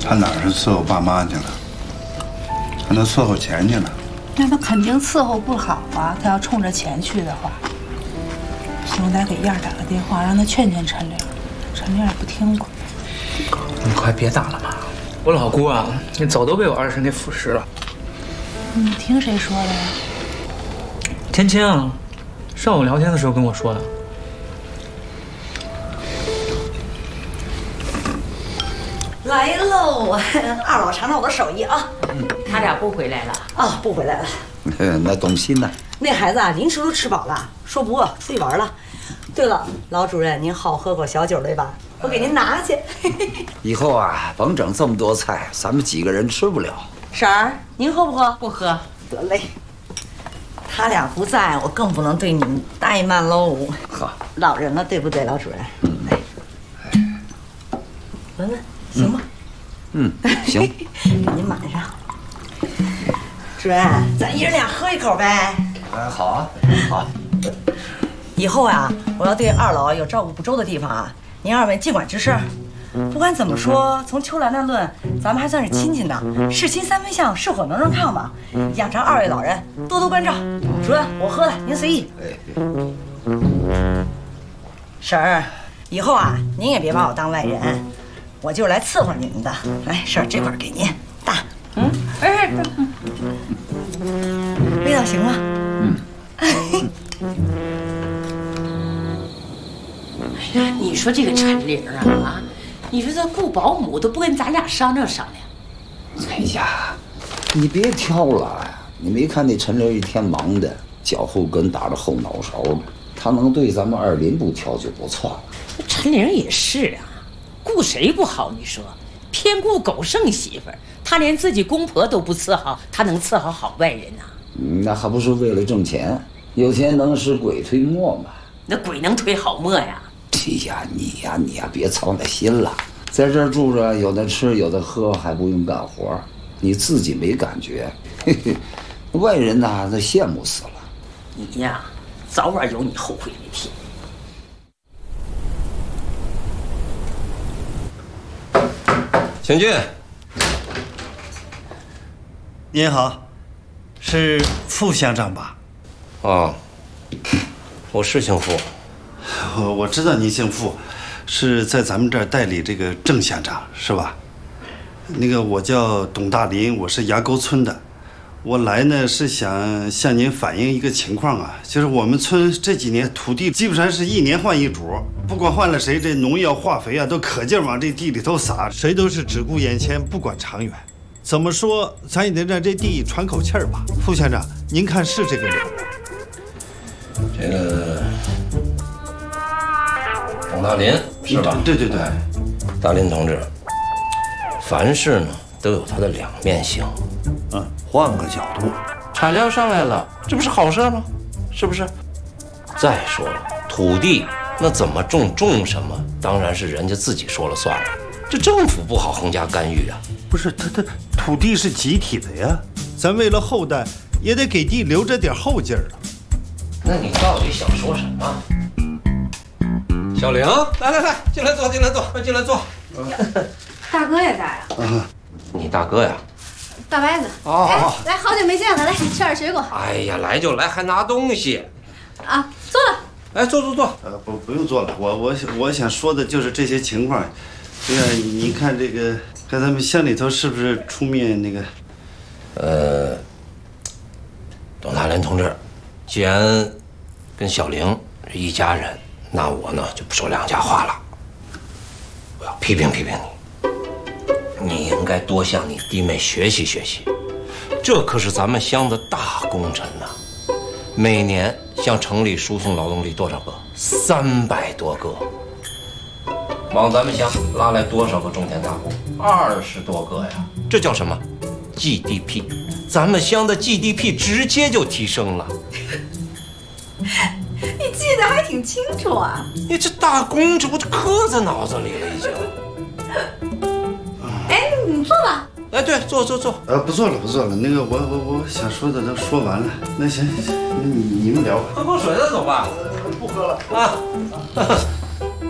他哪是伺候爸妈去了？他那伺候钱去了。 那他肯定伺候不好啊！他要冲着钱去的话，行，咱给燕儿打个电话，让他劝劝陈玲。陈玲也不听话。 你快别打了嘛！我老姑啊，那早都被我二婶给腐蚀了。 你听谁说的呀？ 芊芊啊，上午聊天的时候跟我说的。 来喽，二老尝尝我的手艺啊！ 他俩不回来了啊，不回来了。 那懂心呢。 那孩子啊，临时都吃饱了，说不饿，出去玩了。对了，老主任，您好喝口小酒对吧？我给您拿去。 以后啊，甭整这么多菜，咱们几个人吃不了。 婶儿，您喝不喝？ 不喝。 得嘞。他俩不在，我更不能对你们怠慢喽。 好， 老人了，对不对，老主任？闻闻，行吗？ 行。 给您满上。主任，咱一人俩喝一口呗。 好啊，好。 以后啊，我要对二老有照顾不周的地方啊，您二位尽管吱声。不管怎么说，从秋兰那论，咱们还算是亲戚呢。事亲三分相，是火能上炕嘛。仰仗二位老人多多关照。主任，我喝了，您随意。婶儿，以后啊，您也别把我当外人，我就是来伺候你们的。来，婶儿，这块给您大。味道行吗？ 哎呀，你说这个陈玲啊，你说这雇保姆都不跟咱俩商量商量。 哎呀，你别挑了，你没看那陈玲一天忙的脚后跟打着后脑勺的，他能对咱们二林不挑就不错了。 陈玲也是啊，顾谁不好？你说，偏顾狗剩媳妇儿，他连自己公婆都不伺候，他能伺候好外人啊？ 那还不是为了挣钱？有钱能使鬼推磨嘛？ 那鬼能推好磨呀？ 哎呀，你呀，别操那心了。在这儿住着，有的吃，有的喝，还不用干活，你自己没感觉。嘿嘿，外人呐，那羡慕死了。 你呀，早晚有你后悔那天。 请进。 您好，是傅乡长吧？ 哦，我是姓傅。 我知道您姓傅，是在咱们这儿代理这个郑乡长是吧？那个我叫董大林，我是崖沟村的。我来呢是想向您反映一个情况啊，就是我们村这几年土地基本上是一年换一主，不管换了谁，这农药化肥啊都可劲往这地里头撒，谁都是只顾眼前不管长远。怎么说，咱也得让这地喘口气儿吧。副乡长，您看是这个理儿？ 这个董大林是吧？ 对， 大林同志，凡事呢都有它的两面性。 换个角度， 产量上来了，这不是好事吗？是不是？再说了，土地那怎么种什么，当然是人家自己说了算了。这政府不好横加干预啊。 不是，他土地是集体的呀，咱为了后代也得给地留着点后劲儿啊。 那你到底想说什么？小玲，来，进来坐，快进来坐。 大哥也在啊？ 你大哥呀？ 大白子。 哦， 来，好久没见了，来吃点水果。 哎呀，来就来，还拿东西。 啊，坐了。 哎，坐。 不用坐了，我想说的就是这些情况。对呀，你看这个，看咱们乡里头是不是出面那个？ 董大林同志，既然跟小玲是一家人，那我呢就不说两家话了。我要批评你，你应该多向你弟妹学习学习，这可是咱们乡的大功臣呐！每年向城里输送劳动力多少个？300多个。往咱们乡拉来多少个种田大户？20多个呀！这叫什么 ？GDP， 咱们乡的 GDP 直接就提升了。 你记得还挺清楚啊！ 你这大功臣，我就刻在脑子里了已经。 哎，你坐吧。 哎，对，坐。 不坐了。那个我想说的都说完了。那行，那你们聊吧。 喝口水再走吧。 不喝了啊。